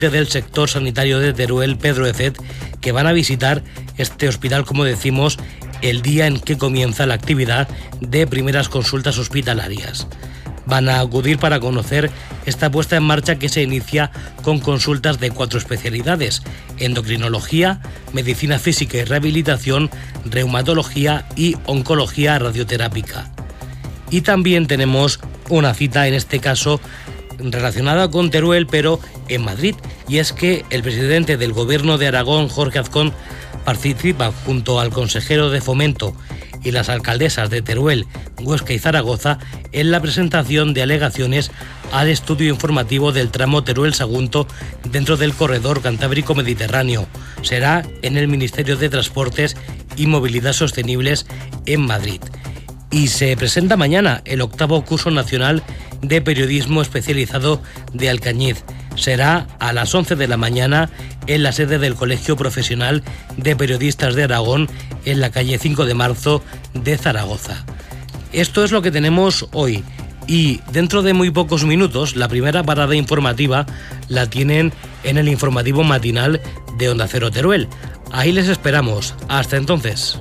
del sector sanitario de Teruel, Pedro Ecet, que van a visitar este hospital, como decimos, el día en que comienza la actividad de primeras consultas hospitalarias. Van a acudir para conocer esta puesta en marcha que se inicia con consultas de 4 especialidades: endocrinología, medicina física y rehabilitación, reumatología y oncología radioterápica. Y también tenemos una cita, en este caso relacionada con Teruel, pero en Madrid, y es que el presidente del Gobierno de Aragón, Jorge Azcón, participa junto al consejero de Fomento y las alcaldesas de Teruel, Huesca y Zaragoza en la presentación de alegaciones al estudio informativo del tramo Teruel-Sagunto dentro del corredor Cantábrico Mediterráneo. Será en el Ministerio de Transportes y Movilidad Sostenibles en Madrid. Y se presenta mañana el 8º curso nacional de periodismo especializado de Alcañiz. Será a las 11 de la mañana en la sede del Colegio Profesional de Periodistas de Aragón, en la calle 5 de Marzo de Zaragoza. Esto es lo que tenemos hoy, y dentro de muy pocos minutos la primera parada informativa la tienen en el informativo matinal de Onda Cero Teruel. Ahí les esperamos. Hasta entonces.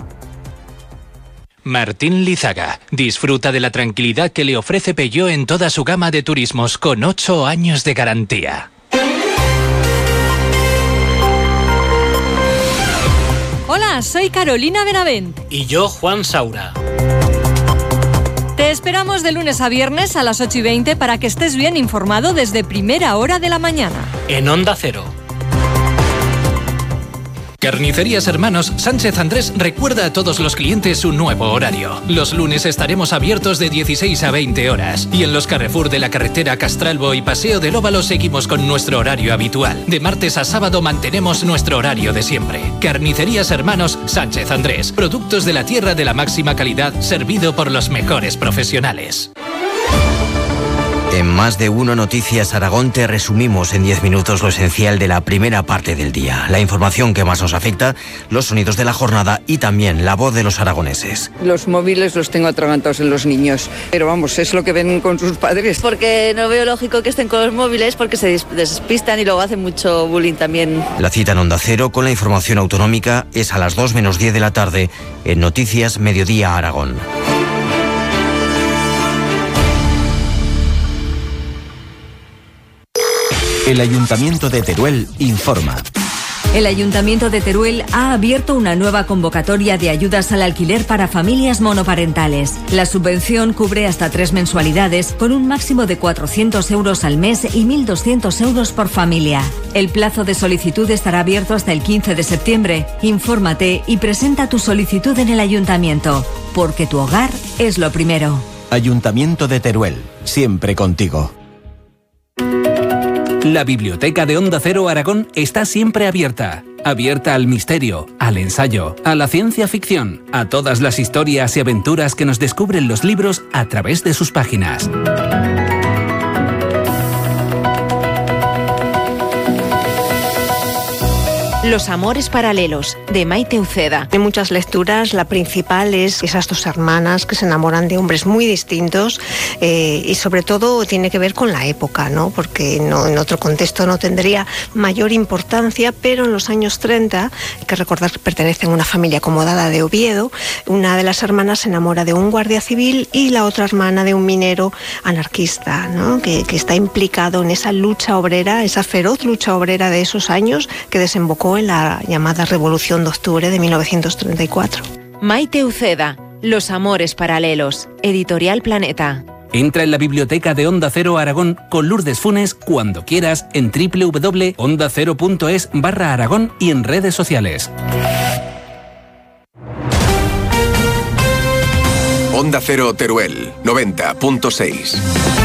Martín Lizaga disfruta de la tranquilidad que le ofrece Peugeot en toda su gama de turismos con 8 años de garantía. Hola, soy Carolina Benavent. Y yo, Juan Saura. Te esperamos de lunes a viernes a las 8:20 para que estés bien informado desde primera hora de la mañana. En Onda Cero. Carnicerías Hermanos Sánchez Andrés recuerda a todos los clientes su nuevo horario. Los lunes estaremos abiertos de 16 a 20 horas. Y en los Carrefour de la carretera Castralbo y Paseo del Óvalo seguimos con nuestro horario habitual. De martes a sábado mantenemos nuestro horario de siempre. Carnicerías Hermanos Sánchez Andrés. Productos de la tierra de la máxima calidad, servido por los mejores profesionales. En Más de Uno Noticias Aragón te resumimos en 10 minutos lo esencial de la primera parte del día. La información que más nos afecta, los sonidos de la jornada y también la voz de los aragoneses. Los móviles los tengo atragantados en los niños, pero vamos, es lo que ven con sus padres. Porque no veo lógico que estén con los móviles, porque se despistan y luego hacen mucho bullying también. La cita en Onda Cero con la información autonómica es a las 2 menos 10 de la tarde en Noticias Mediodía Aragón. El Ayuntamiento de Teruel informa. El Ayuntamiento de Teruel ha abierto una nueva convocatoria de ayudas al alquiler para familias monoparentales. La subvención cubre hasta 3 mensualidades con un máximo de 400 euros al mes y 1.200 euros por familia. El plazo de solicitud estará abierto hasta el 15 de septiembre. Infórmate y presenta tu solicitud en el Ayuntamiento, porque tu hogar es lo primero. Ayuntamiento de Teruel, siempre contigo. La biblioteca de Onda Cero Aragón está siempre abierta. Abierta al misterio, al ensayo, a la ciencia ficción, a todas las historias y aventuras que nos descubren los libros a través de sus páginas. Los amores paralelos, de Maite Uceda. Hay muchas lecturas, la principal es esas 2 hermanas que se enamoran de hombres muy distintos y sobre todo tiene que ver con la época, ¿no? Porque no, en otro contexto no tendría mayor importancia, pero en los años 30, hay que recordar que pertenecen a una familia acomodada de Oviedo, una de las hermanas se enamora de un guardia civil y la otra hermana de un minero anarquista, ¿no? Que está implicado en esa lucha obrera, esa feroz lucha obrera de esos años que desembocó en la llamada Revolución de Octubre de 1934. Maite Uceda, Los amores paralelos, Editorial Planeta. Entra en la biblioteca de Onda Cero Aragón con Lourdes Funes cuando quieras en www.ondacero.es/Aragón y en redes sociales. Onda Cero Teruel 90.6.